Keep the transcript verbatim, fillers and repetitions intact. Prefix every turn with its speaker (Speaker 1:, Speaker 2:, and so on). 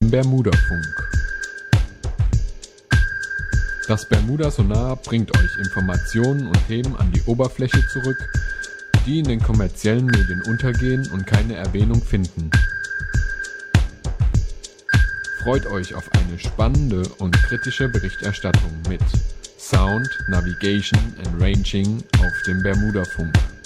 Speaker 1: dem Bermuda-Funk. Das Bermuda-Sonar bringt euch Informationen und Themen an die Oberfläche zurück, die in den kommerziellen Medien untergehen und keine Erwähnung finden. Freut euch auf eine spannende und kritische Berichterstattung mit Sound, Navigation and Ranging auf dem Bermuda-Funk.